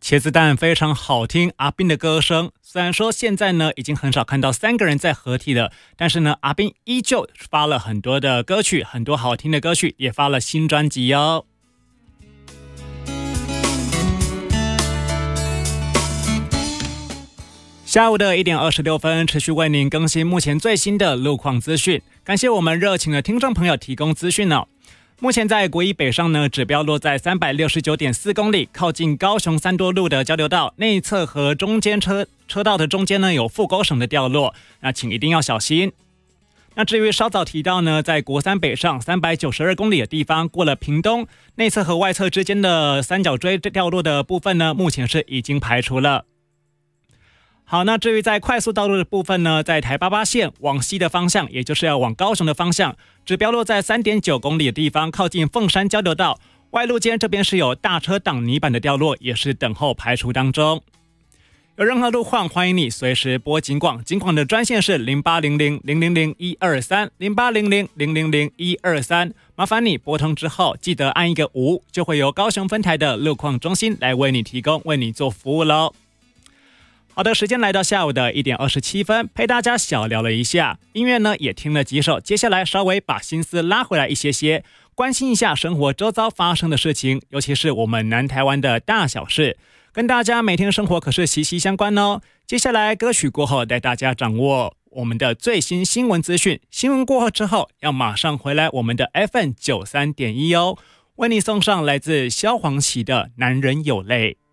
茄子蛋非常好听，阿斌的歌声虽然说现在呢已经很少看到3个人在合体了，但是呢阿斌依旧发了很多的歌曲，很多好听的歌曲，也发了新专辑哦。下午的1点26分，持续为您更新目前最新的路况资讯。感谢我们热情的听众朋友提供资讯哦。目前在国一北上呢，指标落在 369.4 公里，靠近高雄三多路的交流道内侧和中间车道的中间呢有副勾绳的掉落，那请一定要小心。那至于稍早提到呢，在国三北上392公里的地方，过了屏东内侧和外侧之间的三角锥掉落的部分呢，目前是已经排除了。好，那至于在快速道路的部分呢，在台88线往西的方向，也就是要往高雄的方向，指标落在 3.9 公里的地方，靠近凤山交流道外路间这边是有大车挡泥板的掉落，也是等候排除当中。有任何路况，欢迎你随时拨警广，警广的专线是0800-000-123 0800-000-123，麻烦你拨通之后记得按一个5，就会由高雄分台的路况中心来为你提供，为你做服务咯。好的，时间来到下午的1点27分，陪大家小聊了一下，音乐呢也听了几首，接下来稍微把心思拉回来一些，关心一下生活周遭发生的事情，尤其是我们南台湾的大小事，跟大家每天生活可是息息相关哦。接下来歌曲过后，带大家掌握我们的最新新闻资讯，新闻过后之后，要马上回来我们的 FM93.1 哦，为你送上来自萧煌奇的《男人有泪》。